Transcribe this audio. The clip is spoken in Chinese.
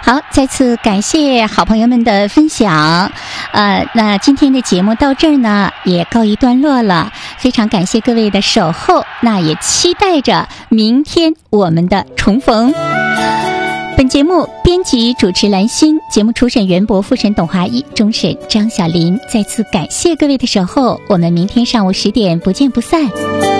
好，再次感谢好朋友们的分享。那今天的节目到这儿呢，也告一段落了。非常感谢各位的守候，那也期待着明天我们的重逢。本节目编辑主持兰心，节目初审袁博，复审董华一，终审张小林。再次感谢各位的守候，我们明天上午10点不见不散。